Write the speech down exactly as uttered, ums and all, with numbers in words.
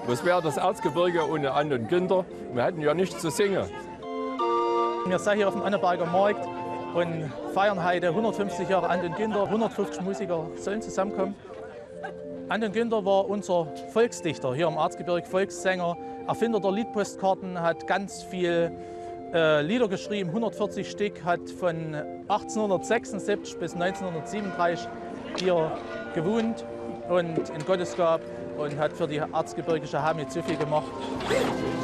Was wäre das Erzgebirge ohne Anton Günther? Wir hätten ja nichts zu singen. Wir sind hier auf dem Anneberger Markt und feiern heute hundertfünfzig Jahre Anton Günther. hundertfünfzig Musiker sollen zusammenkommen. Anton Günther war unser Volksdichter hier im Erzgebirge, Volkssänger, Erfinder der Liedpostkarten, hat ganz viel äh, Lieder geschrieben, hundertvierzig Stück, hat von achtzehnhundertsechsundsiebzig bis neunzehnhundertsiebenunddreißig hier gewohnt und in Gottesgab und hat für die erzgebirgische Hamid so viel gemacht.